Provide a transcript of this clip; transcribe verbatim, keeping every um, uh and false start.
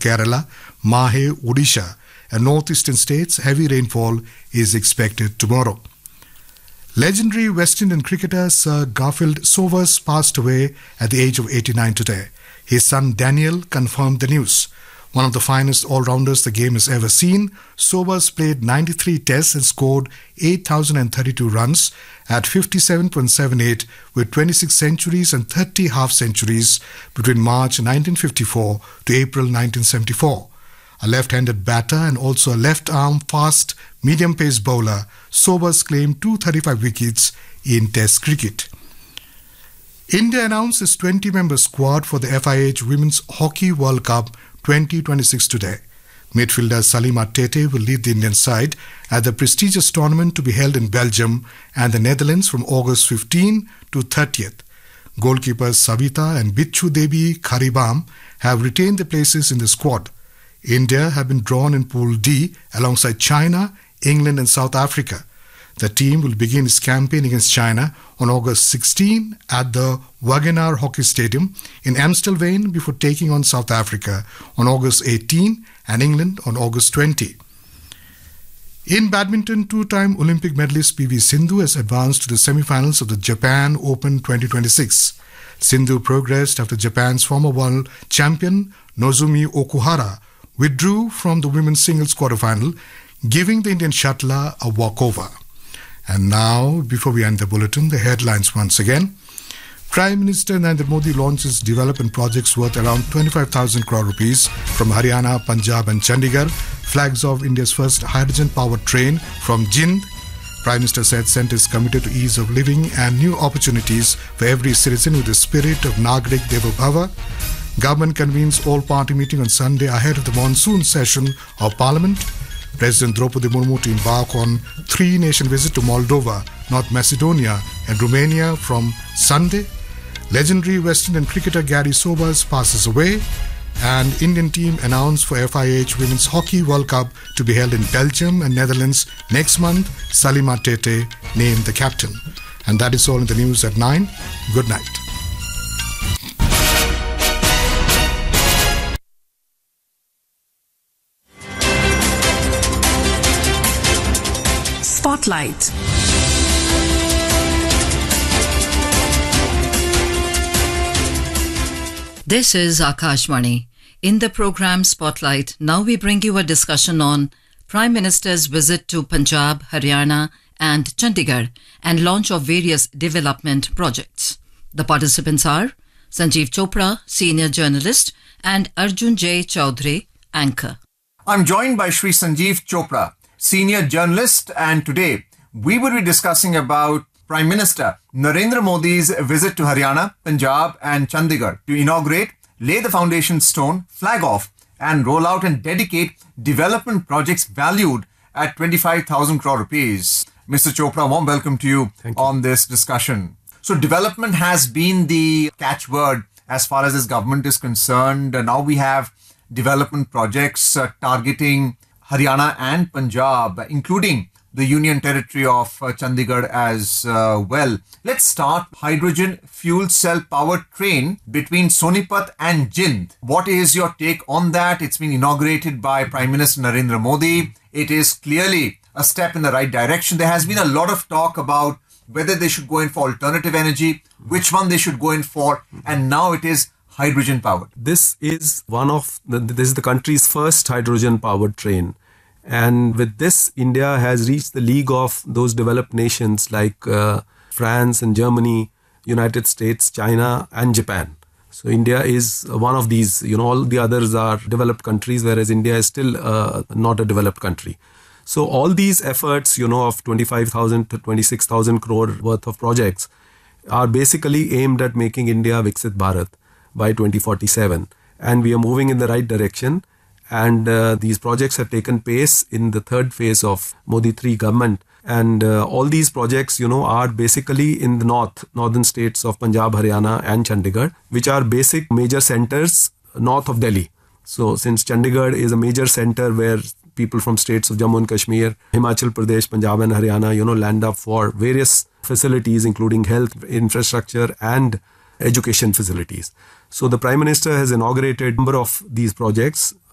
Kerala, Mahe, Odisha, and northeastern states. Heavy rainfall is expected tomorrow. Legendary West Indian cricketer Sir Garfield Sobers passed away at the age of eighty-nine today. His son Daniel confirmed the news. One of the finest all-rounders the game has ever seen, Sobers played ninety-three tests and scored eight thousand thirty-two runs at fifty-seven point seven eight with twenty-six centuries and thirty half-centuries between March nineteen fifty-four to April nineteen seventy-four. A left-handed batter and also a left-arm fast medium-pace bowler, Sobers claimed two hundred thirty-five wickets in Test cricket. India announced its twenty-member squad for the F I H Women's Hockey World Cup twenty twenty-six today. Midfielder Salima Tete will lead the Indian side at the prestigious tournament to be held in Belgium and the Netherlands from August fifteenth to thirtieth. Goalkeepers Savita and Bichu Devi Kharibam have retained their places in the squad. India have been drawn in Pool D alongside China, England and South Africa. The team will begin its campaign against China on August sixteenth at the Wagenaar Hockey Stadium in Amstelveen before taking on South Africa on August eighteenth and England on August twentieth. In badminton, two-time Olympic medalist P V Sindhu has advanced to the semi-finals of the Japan Open twenty twenty-six. Sindhu progressed after Japan's former world champion Nozumi Okuhara withdrew from the women's singles quarterfinal, giving the Indian shuttler a walkover. And now, before we end the bulletin, the headlines once again. Prime Minister Narendra Modi launches development projects worth around twenty-five thousand crore rupees from Haryana, Punjab and Chandigarh. Flags off India's first hydrogen-powered train from Jind. Prime Minister said Centre is committed to ease of living and new opportunities for every citizen with the spirit of Nagrik Devo Bhava. Government convenes all-party meeting on Sunday ahead of the monsoon session of Parliament. President Draupadi Murmu to embark on three-nation visit to Moldova, North Macedonia and Romania from Sunday. Legendary West Indian cricketer Gary Sobers passes away. And Indian team announced for F I H Women's Hockey World Cup to be held in Belgium and Netherlands next month. Salima Tete named the captain. And that is all in the news at nine. Good night. Spotlight. This is Akashvani. In the program Spotlight, now we bring you a discussion on Prime Minister's visit to Punjab, Haryana and Chandigarh and launch of various development projects. The participants are Sanjeev Chopra, senior journalist, and Arjun J. Chaudhary, anchor. I'm joined by Shri Sanjeev Chopra, senior journalist, and today we will be discussing about Prime Minister Narendra Modi's visit to Haryana, Punjab and Chandigarh to inaugurate, lay the foundation stone, flag off and roll out and dedicate development projects valued at twenty-five thousand crore rupees. Mister Chopra, warm welcome to you, you on this discussion. So development has been the catchword as far as this government is concerned. Now we have development projects uh, targeting Haryana and Punjab, including the Union Territory of uh, Chandigarh as uh, well. Let's start hydrogen fuel cell powered train between Sonipat and Jind. What is your take on that? It's been inaugurated by Prime Minister Narendra Modi. It is clearly a step in the right direction. There has been a lot of talk about whether they should go in for alternative energy, which one they should go in for, and now it is hydrogen powered. This is one of the, this is the country's first hydrogen powered train. And with this, India has reached the league of those developed nations like uh, France and Germany, United States, China and Japan. So India is one of these, you know, all the others are developed countries, whereas India is still uh, not a developed country. So all these efforts, you know, of twenty-five thousand to twenty-six thousand crore worth of projects are basically aimed at making India Viksit Bharat by twenty forty-seven. And we are moving in the right direction. And uh, these projects have taken pace in the third phase of Modi three government. And uh, all these projects, you know, are basically in the north, northern states of Punjab, Haryana and Chandigarh, which are basic major centers north of Delhi. So since Chandigarh is a major center where people from states of Jammu and Kashmir, Himachal Pradesh, Punjab and Haryana, you know, land up for various facilities, including health, infrastructure and education facilities. So the Prime Minister has inaugurated a number of these projects.